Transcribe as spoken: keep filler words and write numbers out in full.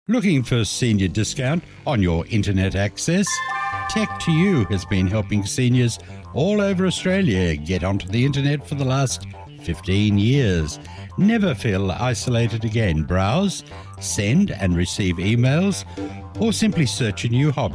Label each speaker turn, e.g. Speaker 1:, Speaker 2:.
Speaker 1: Looking for senior discount on your internet access? Tech to You has been helping seniors all over Australia get onto the internet for the last fifteen years. Never feel isolated again. Browse, send and receive emails, or simply search a new hobby